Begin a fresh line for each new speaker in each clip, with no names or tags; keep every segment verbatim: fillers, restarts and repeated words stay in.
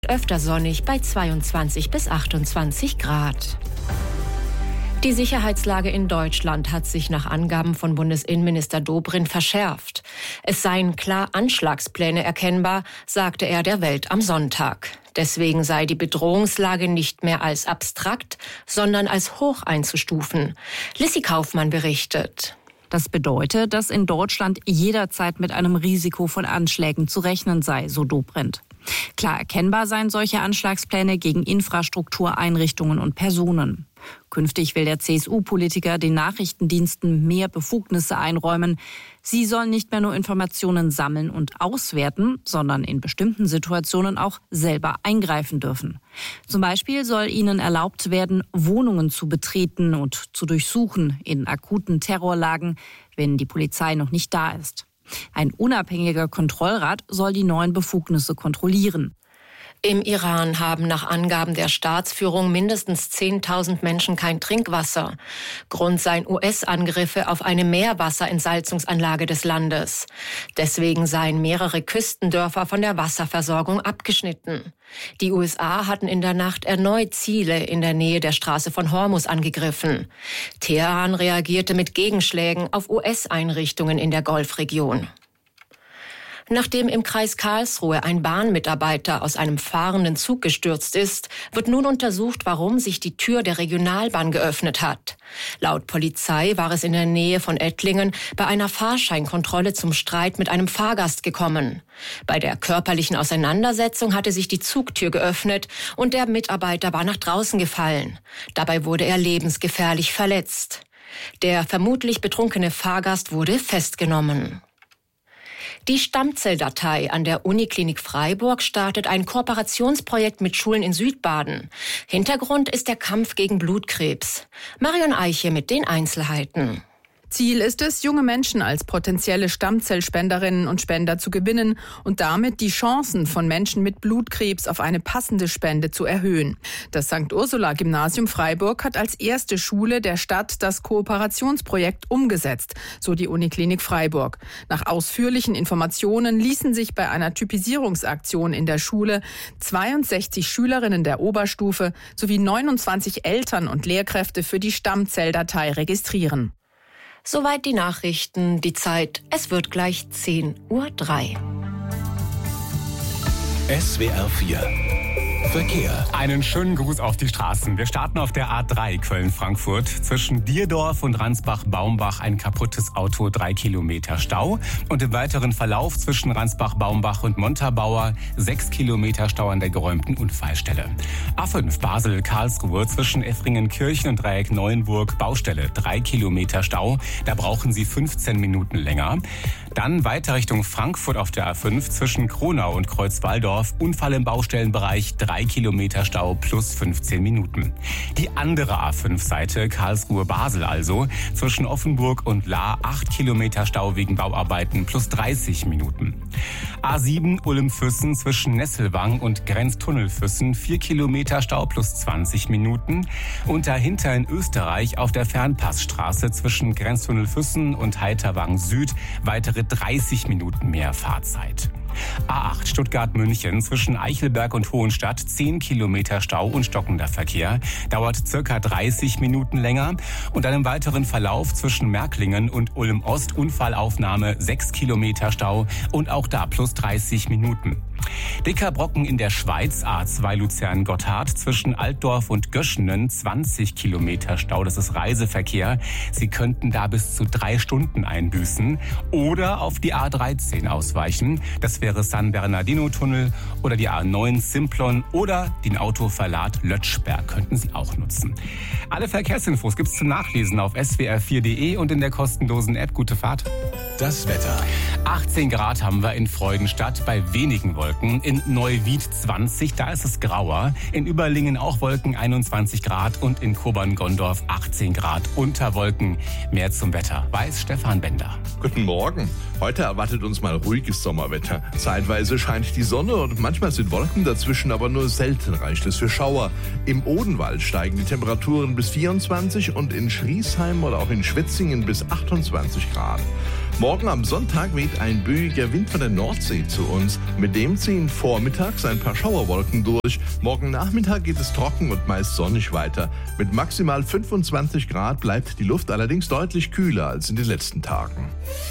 Öfter sonnig bei zweiundzwanzig bis achtundzwanzig Grad. Die Sicherheitslage in Deutschland hat sich nach Angaben von Bundesinnenminister Dobrindt verschärft. Es seien klar Anschlagspläne erkennbar, sagte er der Welt am Sonntag. Deswegen sei die Bedrohungslage nicht mehr als abstrakt, sondern als hoch einzustufen. Lissi Kaufmann berichtet.
Das bedeutet, dass in Deutschland jederzeit mit einem Risiko von Anschlägen zu rechnen sei, so Dobrindt. Klar erkennbar seien solche Anschlagspläne gegen Infrastruktur, Einrichtungen und Personen. Künftig will der C S U-Politiker den Nachrichtendiensten mehr Befugnisse einräumen. Sie sollen nicht mehr nur Informationen sammeln und auswerten, sondern in bestimmten Situationen auch selber eingreifen dürfen. Zum Beispiel soll ihnen erlaubt werden, Wohnungen zu betreten und zu durchsuchen in akuten Terrorlagen, wenn die Polizei noch nicht da ist. Ein unabhängiger Kontrollrat soll die neuen Befugnisse kontrollieren.
Im Iran haben nach Angaben der Staatsführung mindestens zehntausend Menschen kein Trinkwasser. Grund seien U S-Angriffe auf eine Meerwasserentsalzungsanlage des Landes. Deswegen seien mehrere Küstendörfer von der Wasserversorgung abgeschnitten. Die U S A hatten in der Nacht erneut Ziele in der Nähe der Straße von Hormuz angegriffen. Teheran reagierte mit Gegenschlägen auf U S-Einrichtungen in der Golfregion. Nachdem im Kreis Karlsruhe ein Bahnmitarbeiter aus einem fahrenden Zug gestürzt ist, wird nun untersucht, warum sich die Tür der Regionalbahn geöffnet hat. Laut Polizei war es in der Nähe von Ettlingen bei einer Fahrscheinkontrolle zum Streit mit einem Fahrgast gekommen. Bei der körperlichen Auseinandersetzung hatte sich die Zugtür geöffnet und der Mitarbeiter war nach draußen gefallen. Dabei wurde er lebensgefährlich verletzt. Der vermutlich betrunkene Fahrgast wurde festgenommen. Die Stammzelldatei an der Uniklinik Freiburg startet ein Kooperationsprojekt mit Schulen in Südbaden. Hintergrund ist der Kampf gegen Blutkrebs. Marion Eiche mit den Einzelheiten.
Ziel ist es, junge Menschen als potenzielle Stammzellspenderinnen und Spender zu gewinnen und damit die Chancen von Menschen mit Blutkrebs auf eine passende Spende zu erhöhen. Das Sankt Ursula Gymnasium Freiburg hat als erste Schule der Stadt das Kooperationsprojekt umgesetzt, so die Uniklinik Freiburg. Nach ausführlichen Informationen ließen sich bei einer Typisierungsaktion in der Schule zweiundsechzig Schülerinnen der Oberstufe sowie neunundzwanzig Eltern und Lehrkräfte für die Stammzelldatei registrieren.
Soweit die Nachrichten. Die Zeit, es wird gleich zehn Uhr drei.
S W R vier Verkehr.
Einen schönen Gruß auf die Straßen. Wir starten auf der A drei Köln-Frankfurt. Zwischen Dierdorf und Ransbach-Baumbach ein kaputtes Auto, drei Kilometer Stau. Und im weiteren Verlauf zwischen Ransbach-Baumbach und Montabaur sechs Kilometer Stau an der geräumten Unfallstelle. A fünf Basel-Karlsruhe zwischen Effringen-Kirchen und Dreieck Neuenburg Baustelle, drei Kilometer Stau. Da brauchen Sie fünfzehn Minuten länger. Dann weiter Richtung Frankfurt auf der A fünf zwischen Kronau und Kreuzwaldorf. Unfall im Baustellenbereich, drei Kilometer Stau plus fünfzehn Minuten. Die andere A fünf Seite, Karlsruhe-Basel also, zwischen Offenburg und Lahr, acht Kilometer Stau wegen Bauarbeiten plus dreißig Minuten. A sieben Ulm-Füssen zwischen Nesselwang und Grenztunnel-Füssen, vier Kilometer Stau plus zwanzig Minuten. Und dahinter in Österreich auf der Fernpassstraße zwischen Grenztunnel-Füssen und Heiterwang Süd weitere dreißig Minuten mehr Fahrzeit. A acht Stuttgart-München zwischen Eichelberg und Hohenstadt, zehn Kilometer Stau und stockender Verkehr, dauert circa dreißig Minuten länger. Und dann im weiteren Verlauf zwischen Märklingen und Ulm-Ost Unfallaufnahme, sechs Kilometer Stau und auch da plus dreißig Minuten. Dicker Brocken in der Schweiz, A zwei Luzern-Gotthard zwischen Altdorf und Göschenen, zwanzig Kilometer Stau, das ist Reiseverkehr. Sie könnten da bis zu drei Stunden einbüßen oder auf die A dreizehn ausweichen. Das wäre San Bernardino-Tunnel oder die A neun Simplon oder den Autoverlad Lötschberg könnten Sie auch nutzen. Alle Verkehrsinfos gibt's zum Nachlesen auf s w r vier punkt d e und in der kostenlosen App. Gute Fahrt.
Das Wetter.
achtzehn Grad haben wir in Freudenstadt bei wenigen Wolken. In Neuwied zwanzig, da ist es grauer. In Überlingen auch Wolken, einundzwanzig Grad. Und in Kobern-Gondorf achtzehn Grad unter Wolken. Mehr zum Wetter weiß Stefan Bender.
Guten Morgen. Heute erwartet uns mal ruhiges Sommerwetter. Zeitweise scheint die Sonne und manchmal sind Wolken dazwischen, aber nur selten reicht es für Schauer. Im Odenwald steigen die Temperaturen bis vierundzwanzig und in Schriesheim oder auch in Schwetzingen bis achtundzwanzig Grad. Morgen am Sonntag weht ein böiger Wind von der Nordsee zu uns. Mit dem ziehen vormittags ein paar Schauerwolken durch. Morgen Nachmittag geht es trocken und meist sonnig weiter. Mit maximal fünfundzwanzig Grad bleibt die Luft allerdings deutlich kühler als in den letzten Tagen.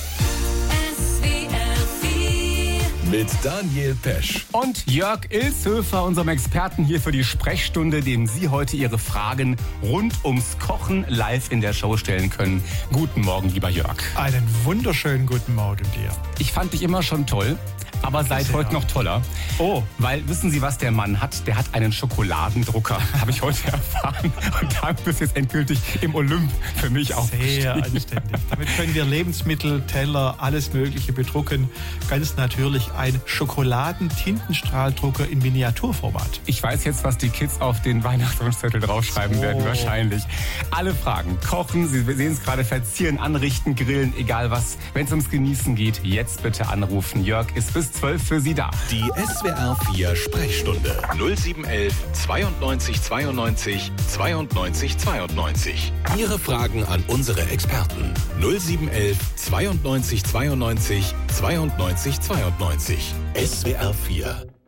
Mit Daniel Pesch
und Jörg Ilshöfer, unserem Experten hier für die Sprechstunde, dem Sie heute Ihre Fragen rund ums Kochen live in der Show stellen können. Guten Morgen, lieber Jörg.
Einen wunderschönen guten Morgen dir.
Ich fand dich immer schon toll, aber seit
Sehr.
heute noch toller.
Oh.
Weil, wissen Sie, was der Mann hat? Der hat einen Schokoladendrucker, habe ich heute erfahren. Und damit ist jetzt endgültig im Olymp für mich auch
Sehr anständig. Damit können wir Lebensmittel, Teller, alles Mögliche bedrucken. Ganz natürlich ein Schokoladentintenstrahldrucker in Miniaturformat.
Ich weiß jetzt, was die Kids auf den Weihnachtswunschzettel draufschreiben
Oh.
werden, wahrscheinlich. Alle Fragen, kochen, Sie sehen es gerade, verzieren, anrichten, grillen, egal was. Wenn es ums Genießen geht, jetzt bitte anrufen. Jörg ist bis zwölf für Sie da.
Die S W R vier Sprechstunde null sieben eins eins zweiundneunzig zweiundneunzig zweiundneunzig zweiundneunzig. Ihre Fragen an unsere Experten null sieben eins eins zweiundneunzig zweiundneunzig zweiundneunzig zweiundneunzig. S W R vier